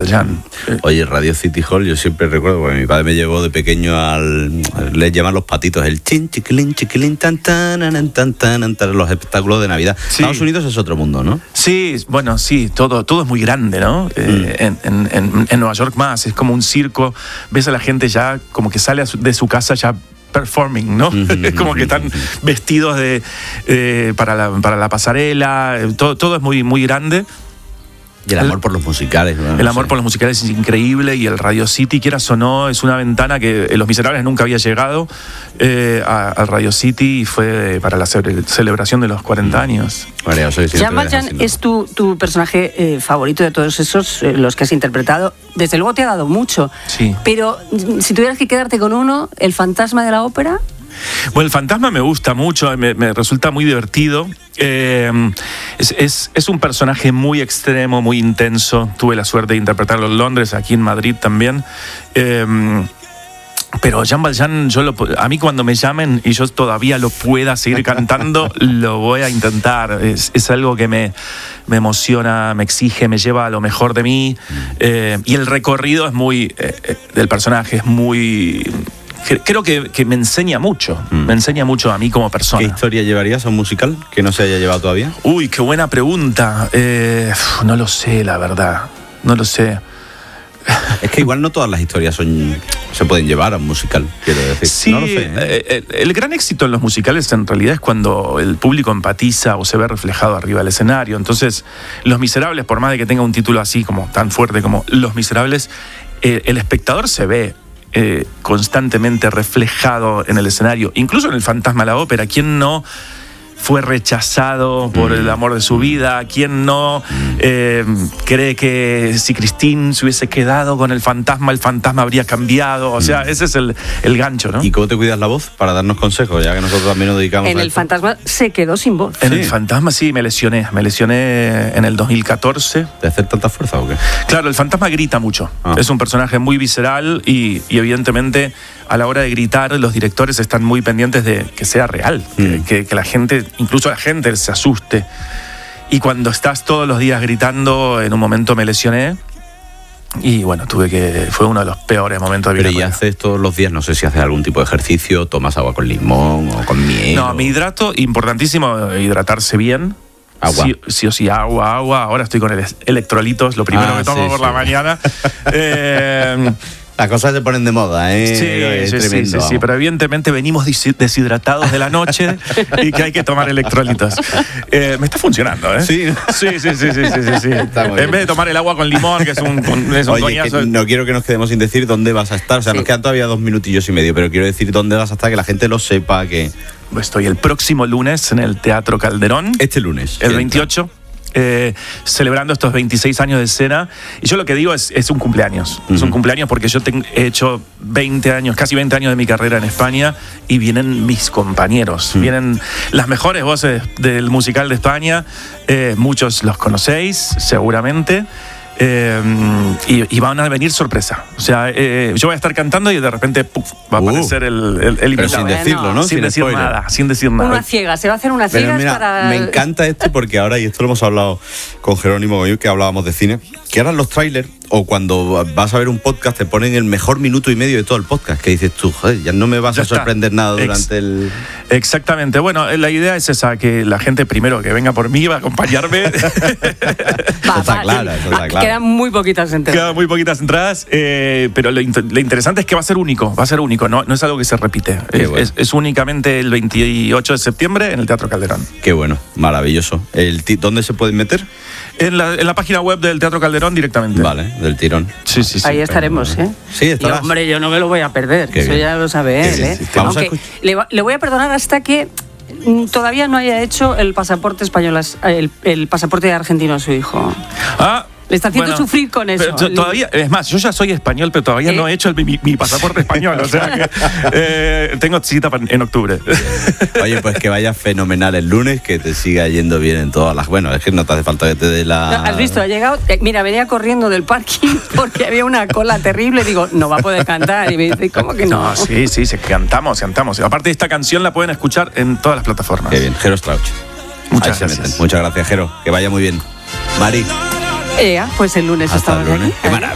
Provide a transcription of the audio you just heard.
Valjean. Oye, Radio City Hall, yo siempre recuerdo, porque mi padre me llevó de pequeño les llaman los patitos, el chin, chiquilín, chiquilín, tan, tan, tan, tan, tan, los espectáculos de Navidad. Sí. Estados Unidos es otro mundo, ¿no? Sí, bueno, sí, todo es muy grande, ¿no? En Nueva York más, es como un circo, ves a la gente ya como que sale de su casa ya performing, ¿no? Es como que están vestidos para la pasarela, todo es muy, muy grande. Y el amor por los musicales, ¿no? El amor por los musicales es increíble, y el Radio City, quieras o no, es una ventana que Los Miserables nunca había llegado al Radio City, y fue para la celebración de los 40 años. Jean Valjean es tu personaje favorito de todos esos, los que has interpretado. Desde luego te ha dado mucho. Sí. Pero si tuvieras que quedarte con uno, ¿el fantasma de la ópera? Bueno, el fantasma me gusta mucho, me resulta muy divertido. Es un personaje muy extremo, muy intenso. Tuve la suerte de interpretarlo en Londres, aquí en Madrid también. Pero Jean Valjean, a mí cuando me llamen y yo todavía lo pueda seguir cantando, lo voy a intentar. Es algo que me emociona, me exige, me lleva a lo mejor de mí. Y el recorrido es muy del personaje, es muy... Creo que me enseña mucho, me enseña mucho a mí como persona. ¿Qué historia llevarías a un musical que no se haya llevado todavía? Uy, qué buena pregunta. No lo sé, la verdad, no lo sé. Es que igual no todas las historias se pueden llevar a un musical, quiero decir. Sí, no lo sé, el gran éxito en los musicales en realidad es cuando el público empatiza o se ve reflejado arriba del escenario. Entonces, Los Miserables, por más de que tenga un título así como tan fuerte como Los Miserables, el espectador se ve constantemente reflejado en el escenario, incluso en el fantasma de la ópera. ¿Quién no fue rechazado por el amor de su vida? ¿Quién no cree que si Christine se hubiese quedado con el fantasma habría cambiado? O sea, ese es el gancho, ¿no? ¿Y cómo te cuidas la voz para darnos consejos, ya que nosotros también nos dedicamos en a el esto? fantasma se quedó sin voz. En el fantasma sí, me lesioné en el 2014. ¿De hacer tanta fuerza o qué? Claro, el fantasma grita mucho. Es un personaje muy visceral y evidentemente a la hora de gritar los directores están muy pendientes de que sea real, que la gente, incluso la gente, se asuste. Y cuando estás todos los días gritando, en un momento me lesioné y bueno, fue uno de los peores momentos de mi vida. Pero ¿y haces todos los días? No sé si haces algún tipo de ejercicio, tomas agua con limón o con miel. No, me hidrato, importantísimo hidratarse bien. Agua. Sí o sí, agua. Ahora estoy con electrolitos, lo primero que tomo por la mañana. Las cosas se ponen de moda, ¿eh? Sí, pero evidentemente venimos deshidratados de la noche y que hay que tomar electrolitos. Me está funcionando, ¿eh? Sí. Sí. En vez de tomar el agua con limón, que es un Oye, coñazo. que no quiero que nos quedemos sin decir dónde vas a estar. O sea, nos quedan todavía 2 minutillos y medio, pero quiero decir dónde vas a estar, que la gente lo sepa, que... Estoy el próximo lunes en el Teatro Calderón. Este lunes. El 28. Celebrando estos 26 años de escena. Y yo lo que digo es un cumpleaños. Es un cumpleaños porque yo he hecho 20 años, casi 20 años de mi carrera en España, y vienen mis compañeros. Vienen las mejores voces del musical de España. Muchos los conocéis, seguramente. Y van a venir sorpresa. O sea, yo voy a estar cantando y de repente va a aparecer el invitado. Pero sin decirlo, ¿no? Sin decir nada. Una ciega, se va a hacer una ciega para... Me encanta esto porque ahora, y esto lo hemos hablado con Jerónimo, que hablábamos de cine, que ahora los trailers, o cuando vas a ver un podcast, te ponen el mejor minuto y medio de todo el podcast, que dices tú, joder, ya no me vas a sorprender nada durante el... Exactamente. Bueno, la idea es esa, que la gente primero que venga por mí va a acompañarme. Está claro. Quedan muy poquitas entradas. Pero lo interesante es que va a ser único, no es algo que se repite. Es únicamente el 28 de septiembre en el Teatro Calderón. Qué bueno, maravilloso. ¿Dónde se pueden meter? En la página web del Teatro Calderón directamente. Vale, del tirón. Sí. Ahí estaremos, ¿eh? Sí, estarás. Y, hombre, yo no me lo voy a perder, eso bien. Ya lo sabe él, ¿eh? Aunque le voy a perdonar hasta que todavía no haya hecho el pasaporte español, el pasaporte argentino a su hijo. Le está haciendo sufrir con eso. Todavía, es más, yo ya soy español, pero todavía no he hecho mi pasaporte español. O sea que tengo cita en octubre. Oye, pues que vaya fenomenal el lunes, que te siga yendo bien en todas las... Bueno, es que no te hace falta que te dé la... ¿Has visto? Ha llegado... Mira, venía corriendo del parking porque había una cola terrible. Digo, no va a poder cantar. Y me dice, ¿cómo que no? No, sí, cantamos. Aparte, esta canción la pueden escuchar en todas las plataformas. Qué bien, Jero Strauch. Muchas gracias. Muchas gracias, Jero. Que vaya muy bien. Mari. Pues el lunes hasta estamos el lunes. aquí. Qué maravilla.